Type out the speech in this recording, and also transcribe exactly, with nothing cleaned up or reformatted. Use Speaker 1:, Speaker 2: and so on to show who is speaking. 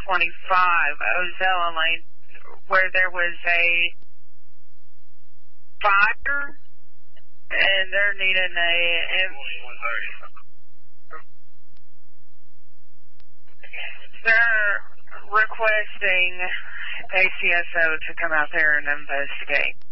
Speaker 1: twenty-five Ozella Lane, where there was a fire, and they're needing a... They're requesting A C S O to come out there and investigate.